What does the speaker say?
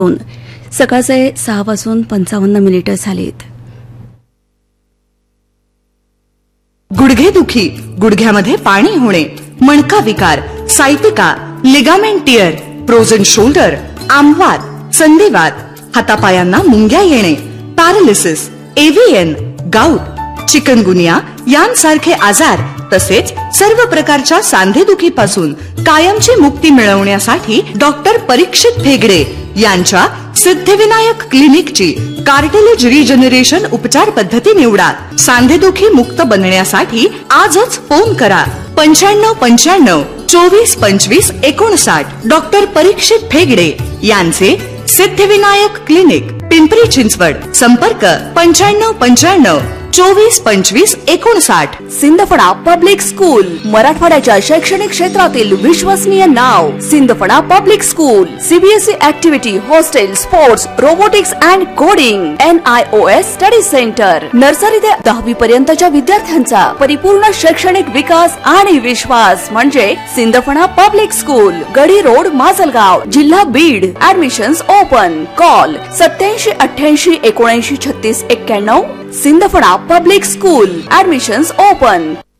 सकाळचे 6:55 झालेत। गुडघेदुखी, गुडघ्यामध्ये पाणी होणे, मणका विकार, sciatica, ligament tier, frozen shoulder, आमवात, संधिवात, हातापायांना मुंग्या येणे, पॅरालिसिस, एव्हीएन, गाऊट, चिकनगुनिया यांसारखे आजार तसेच सर्व प्रकारच्या सांधेदुखीपासून कायमची मुक्ती मिळवण्यासाठी डॉक्टर परीक्षित भेगडे यांच्या सिद्धिविनायक क्लिनिकची कार्टिलेज रिजनरेशन उपचार पद्धती निवडा। सांधेदुखी मुक्त बनण्यासाठी आजच फोन करा 9595 24 25 59। डॉक्टर परीक्षित भेगडे यांचे सिद्धिविनायक क्लिनिक, पिंपरी चिंचवड। संपर्क 9595 24 25 59। सिंदफणा पब्लिक स्कूल, मराठवाड्याच्या शैक्षणिक क्षेत्रातील विश्वसनीय नाव। Sindphana public school, CBSE activity, hostel, sports, robotics and coding, NIOS study centre. Nursery ते 10वी पर्यंतच्या विद्यार्थ्यांचा परिपूर्ण शैक्षणिक विकास आणि विश्वास म्हणजे सिंदफणा पब्लिक स्कूल, गडी रोड, माजलगाव, जिल्हा Beed. Admissions open. Call 87 88 79 36 91। Sindphana public school, admissions open.